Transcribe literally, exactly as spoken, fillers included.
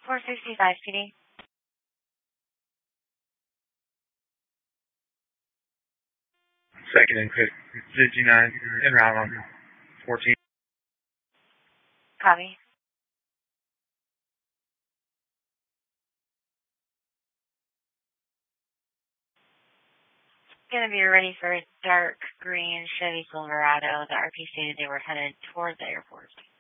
four sixty-five P D. Second and quick, fifty-nine, en route on fourteen. Copy. Going to be ready for a dark green Chevy Silverado. The R P stated they were headed toward the airport.